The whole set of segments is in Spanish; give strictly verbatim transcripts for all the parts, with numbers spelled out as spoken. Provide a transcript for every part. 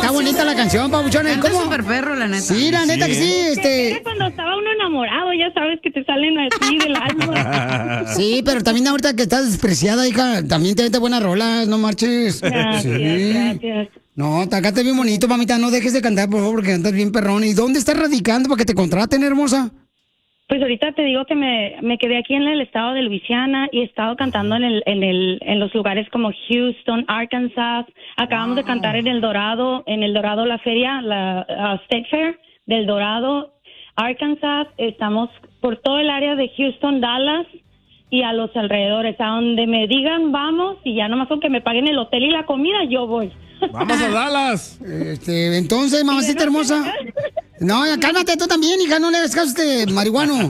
está bonita la canción, papuchona. Está súper perro, la neta. Sí, la neta que sí, este... Era cuando estaba uno enamorado, ya sabes que te salen así del alma. Sí, pero también ahorita que estás despreciada, hija, también te vete buenas rolas, no marches. Gracias, Sí. gracias. No, te cantas bien bonito, mamita, no dejes de cantar, por favor, porque cantas bien perrón. ¿Y dónde estás radicando para que te contraten, hermosa? Pues ahorita te digo que me, me quedé aquí en el estado de Luisiana y he estado cantando en el, en el, en los lugares como Houston, Arkansas. Acabamos de cantar en El Dorado, en El Dorado la feria, la uh, State Fair del Dorado, Arkansas. Estamos por todo el área de Houston, Dallas y a los alrededores, a donde me digan vamos y ya nomás con que me paguen el hotel y la comida, yo voy. Vamos a Dallas. Este, entonces, mamacita hermosa. No, ya cálmate tú también, hija, no le hagas caso a este marihuano.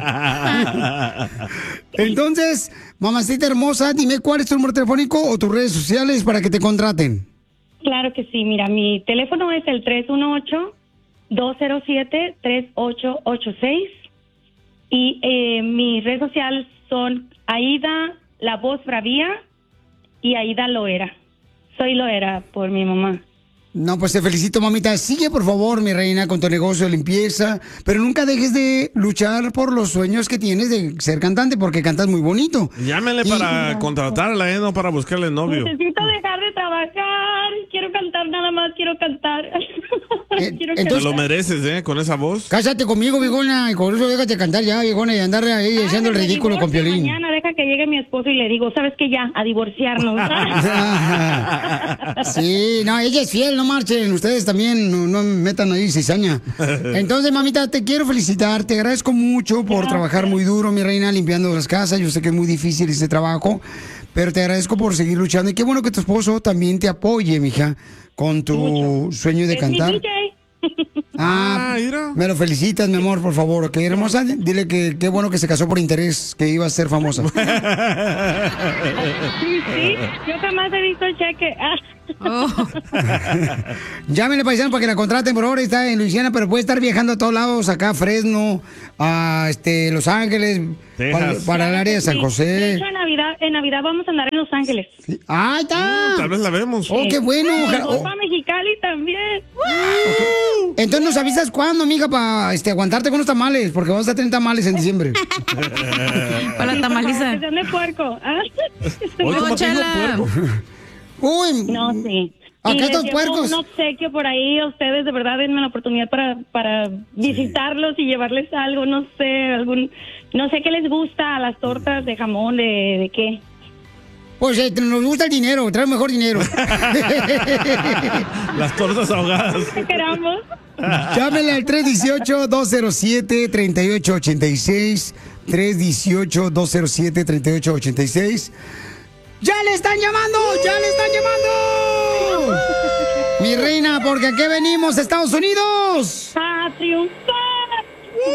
Entonces, mamacita hermosa, dime cuál es tu número telefónico o tus redes sociales para que te contraten. Claro que sí, mira, mi teléfono es el tres uno ocho, dos cero siete, tres ocho ocho seis y eh, mis redes sociales son Aida La Voz Bravía y Aida Loera. Soy Loera por mi mamá. No, pues te felicito, mamita. Sigue, por favor, mi reina, con tu negocio de limpieza, pero nunca dejes de luchar por los sueños que tienes de ser cantante, porque cantas muy bonito. Llámenle Y- para contratarla, ¿eh? No para buscarle novio. Necesito dejar de trabajar. Quiero cantar nada más, quiero cantar. Quiero Te cantar. lo mereces, ¿eh? Con esa voz. Cásate conmigo, viejona, y con eso déjate cantar ya, viejona, y andar ahí haciendo el Me ridículo con divorcio Piolín. Mañana deja que llegue mi esposo y le digo, ¿sabes qué? Ya, a divorciarnos. Sí, no, ella es fiel, no marchen. Ustedes también no, no metan ahí cizaña. Entonces, mamita, te quiero felicitar. Te agradezco mucho por trabajar muy duro, mi reina, limpiando las casas. Yo sé que es muy difícil este trabajo, pero te agradezco por seguir luchando. Y qué bueno que tu esposo también te apoye, mija, con tu sueño de Es mi cantar. D J. Ah, me lo felicitas, mi amor, por favor. ¿Ok, hermosa? Dile que qué bueno que se casó por interés, que iba a ser famosa. Sí, sí, yo jamás he visto el cheque. Ah. Llámenle, paisano, para que la contraten. Por ahora está en Luisiana, pero puede estar viajando a todos lados, acá a Fresno, a este, Los Ángeles, para, Texas. para el área de San De José. hecho, en Navidad, en Navidad vamos a andar en Los Ángeles. ¡Ah, está! Tal vez la vemos. ¡Oh, qué bueno! Y Ojalá- voy oh. para Mexicali también. Entonces nos avisas cuándo, mija, para este, aguantarte con los tamales, porque vamos a tener tamales en diciembre. Para la tamaliza. Que sean de puerco. ¿ah? Hoy, ¿cómo te digo puerco? Uy. No, sí. Acá Y les estos llevo puercos. un obsequio por ahí a ustedes, de verdad, denme la oportunidad para, para visitarlos y llevarles algo, no sé, algún, no sé qué les gusta, a las tortas de jamón, de, de qué. Pues eh, nos gusta el dinero, trae mejor dinero. Las tortas ahogadas. ¿Qué queramos? Llámele al tres uno ocho, dos cero siete, tres ocho ocho seis. tres uno ocho, dos cero siete, tres ocho ocho seis. ¡Ya le están llamando! ¡Ya le están llamando! Mi reina, porque aquí venimos, Estados Unidos. ¡A triunfar!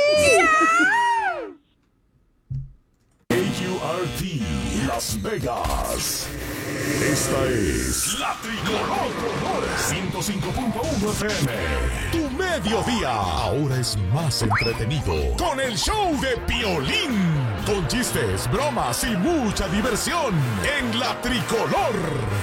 A U R T Las Vegas. Esta es La Tricolor ciento cinco punto uno F M. Tu mediodía ahora es más entretenido con el show de Piolín. Con chistes, bromas y mucha diversión en La Tricolor.